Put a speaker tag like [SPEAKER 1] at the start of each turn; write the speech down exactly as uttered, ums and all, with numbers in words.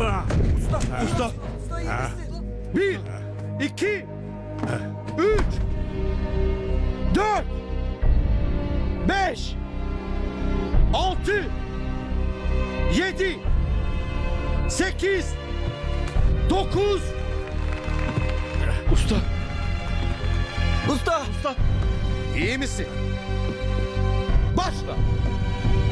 [SPEAKER 1] Usta.
[SPEAKER 2] Usta.
[SPEAKER 1] Usta iyi misin?
[SPEAKER 2] Bir, iki, üç, dört, beş, altı, yedi, sekiz, dokuz. Usta.
[SPEAKER 1] Usta.
[SPEAKER 2] Usta.
[SPEAKER 3] İyi misin?
[SPEAKER 2] Başla.